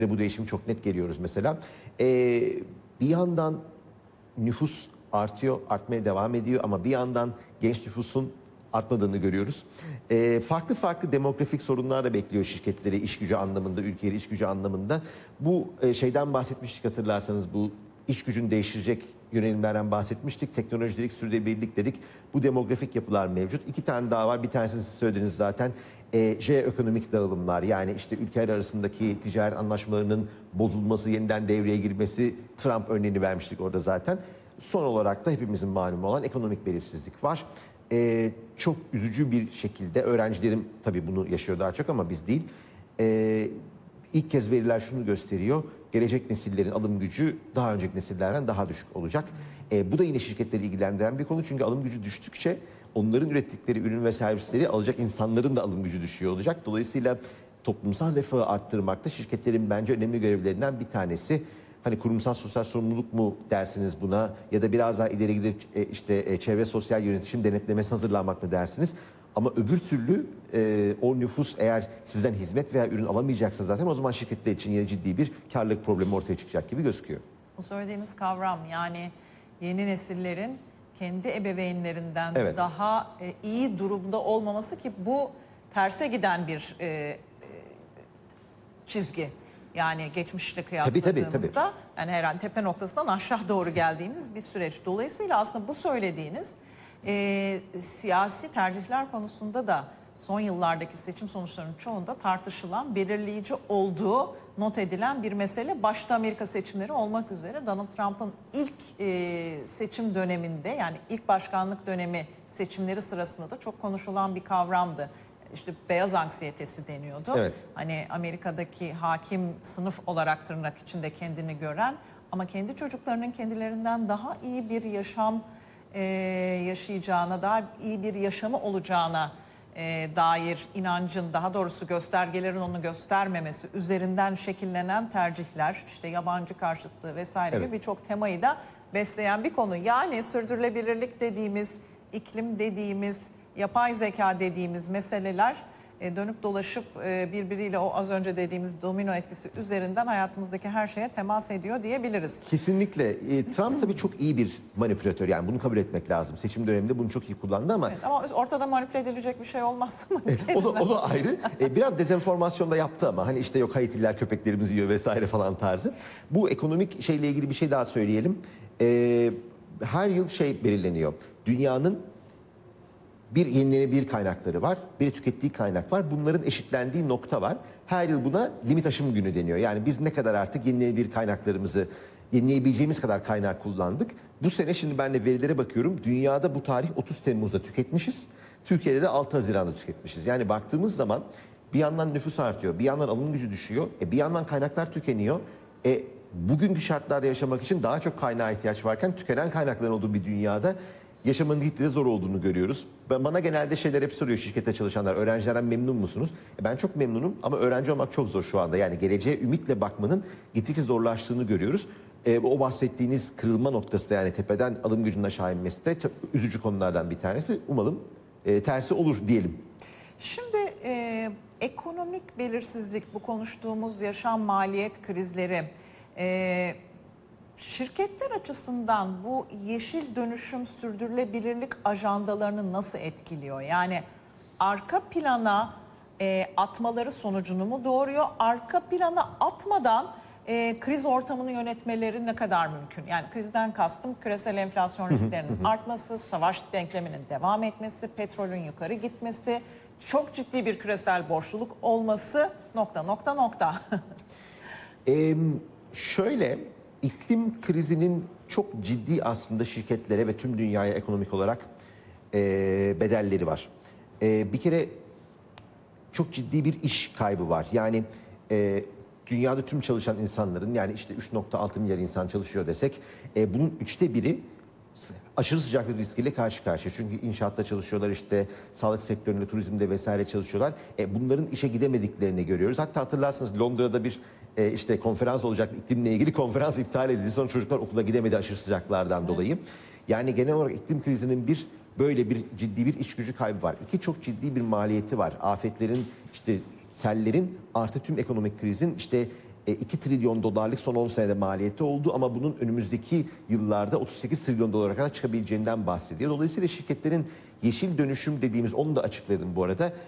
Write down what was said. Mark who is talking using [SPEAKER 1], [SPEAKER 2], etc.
[SPEAKER 1] bu değişimi çok net görüyoruz mesela. Bir yandan nüfus artıyor, artmaya devam ediyor ama bir yandan genç nüfusun artmadığını görüyoruz. Farklı farklı demografik sorunlar da bekliyor şirketleri iş gücü anlamında, ülkeleri iş gücü anlamında. Bu şeyden bahsetmiştik hatırlarsanız, bu iş gücünü değiştirecek yönelimlerden bahsetmiştik. Teknoloji dedik, sürdürülebilirlik dedik. Bu demografik yapılar mevcut. İki tane daha var. Bir tanesini siz söylediniz zaten. Jeoekonomik dağılımlar, yani işte ülkeler arasındaki ticaret anlaşmalarının bozulması, yeniden devreye girmesi, Trump örneğini vermiştik orada zaten. Son olarak da hepimizin malumu olan ekonomik belirsizlik var. Çok üzücü bir şekilde öğrencilerim tabii bunu yaşıyor daha çok ama biz değil. İlk kez veriler şunu gösteriyor: gelecek nesillerin alım gücü daha önceki nesillerden daha düşük olacak. Bu da yine şirketleri ilgilendiren bir konu, çünkü alım gücü düştükçe onların ürettikleri ürün ve servisleri alacak insanların da alım gücü düşüyor olacak. Dolayısıyla toplumsal refahı arttırmakta şirketlerin bence önemli görevlerinden bir tanesi. Hani kurumsal sosyal sorumluluk mu dersiniz buna, ya da biraz daha ileri gidip çevre sosyal yönetişim denetlemesi hazırlanmak mı dersiniz? Ama öbür türlü o nüfus eğer sizden hizmet veya ürün alamayacaksa zaten o zaman şirketler için yine ciddi bir karlılık problemi ortaya çıkacak gibi gözüküyor.
[SPEAKER 2] Bu söylediğiniz kavram, yani yeni nesillerin kendi ebeveynlerinden
[SPEAKER 1] Evet.
[SPEAKER 2] daha iyi durumda olmaması, ki bu terse giden bir çizgi. Yani geçmişle kıyasladığımızda
[SPEAKER 1] tabii.
[SPEAKER 2] yani herhalde tepe noktasından aşağı doğru geldiğiniz bir süreç. Dolayısıyla aslında bu söylediğiniz siyasi tercihler konusunda da son yıllardaki seçim sonuçlarının çoğunda tartışılan, belirleyici olduğu not edilen bir mesele. Başta Amerika seçimleri olmak üzere Donald Trump'ın ilk seçim döneminde, yani ilk başkanlık dönemi seçimleri sırasında da çok konuşulan bir kavramdı. İşte beyaz anksiyetesi deniyordu.
[SPEAKER 1] Evet.
[SPEAKER 2] Hani Amerika'daki hakim sınıf olarak tırnak içinde kendini gören ama kendi çocuklarının kendilerinden daha iyi bir yaşam yaşayacağına, daha iyi bir yaşamı olacağına dair inancın, daha doğrusu göstergelerin onu göstermemesi üzerinden şekillenen tercihler, işte yabancı karşıtlığı vesaire gibi birçok temayı da besleyen bir konu. Yani sürdürülebilirlik dediğimiz, iklim dediğimiz, yapay zeka dediğimiz meseleler dönüp dolaşıp birbiriyle o az önce dediğimiz domino etkisi üzerinden hayatımızdaki her şeye temas ediyor diyebiliriz.
[SPEAKER 1] Kesinlikle. Trump tabii çok iyi bir manipülatör, yani bunu kabul etmek lazım. Seçim döneminde bunu çok iyi kullandı ama...
[SPEAKER 2] Evet, ama ortada manipüle edilecek bir şey olmazsa
[SPEAKER 1] o da ayrı. Biraz dezenformasyon da yaptı ama hani işte yok Haitililer köpeklerimizi yiyor vesaire falan tarzı. Bu ekonomik şeyle ilgili bir şey daha söyleyelim. Her yıl şey belirleniyor. Dünyanın bir yenilenebilir kaynakları var, bir tükettiği kaynak var. Bunların eşitlendiği nokta var. Her yıl buna limit aşımı günü deniyor. Yani biz ne kadar artık yenilenebilir kaynaklarımızı, yenileyebileceğimiz kadar kaynak kullandık. Bu sene şimdi ben de verilere bakıyorum. Dünyada bu tarih 30 Temmuz'da tüketmişiz. Türkiye'de de 6 Haziran'da tüketmişiz. Yani baktığımız zaman bir yandan nüfus artıyor, bir yandan alım gücü düşüyor, bir yandan kaynaklar tükeniyor. Bugünkü şartlarda yaşamak için daha çok kaynağa ihtiyaç varken tükenen kaynakların olduğu bir dünyada yaşamanın gitgide zor olduğunu görüyoruz. Bana genelde şeyler hep soruyor şirkette çalışanlar: öğrencilerden memnun musunuz? Ben çok memnunum ama öğrenci olmak çok zor şu anda. Yani geleceğe ümitle bakmanın gittikçe zorlaştığını görüyoruz. O bahsettiğiniz kırılma noktası da, yani tepeden alım gücünün aşağı inmesi de çok üzücü konulardan bir tanesi. Umalım tersi olur diyelim.
[SPEAKER 2] Şimdi ekonomik belirsizlik, bu konuştuğumuz yaşam maliyet krizleri... şirketler açısından bu yeşil dönüşüm, sürdürülebilirlik ajandalarını nasıl etkiliyor? Yani arka plana atmaları sonucunu mu doğuruyor? Arka plana atmadan kriz ortamını yönetmeleri ne kadar mümkün? Yani krizden kastım küresel enflasyon risklerinin artması, savaş denkleminin devam etmesi, petrolün yukarı gitmesi, çok ciddi bir küresel borçluluk olması, ...
[SPEAKER 1] Şöyle... İklim krizinin çok ciddi aslında şirketlere ve tüm dünyaya ekonomik olarak bedelleri var. Bir kere çok ciddi bir iş kaybı var. Yani dünyada tüm çalışan insanların, yani işte 3,6 milyar insan çalışıyor desek, bunun 1/3'ü aşırı sıcaklık riskiyle karşı karşıya. Çünkü inşaatta çalışıyorlar, işte sağlık sektöründe, turizmde vesaire çalışıyorlar. Bunların işe gidemediklerini görüyoruz. Hatta hatırlarsınız Londra'da bir işte konferans olacaktı, iklimle ilgili konferans iptal edildi. Sonra çocuklar okula gidemedi aşırı sıcaklardan dolayı. Yani genel olarak iklim krizinin böyle bir ciddi bir iş gücü kaybı var. İki, çok ciddi bir maliyeti var. Afetlerin, işte sellerin artı tüm ekonomik krizin işte 2 trilyon dolarlık son 10 senede maliyeti oldu ama bunun önümüzdeki yıllarda 38 trilyon dolara kadar çıkabileceğinden bahsediyor. Dolayısıyla şirketlerin yeşil dönüşüm dediğimiz, onu da açıkladım bu arada,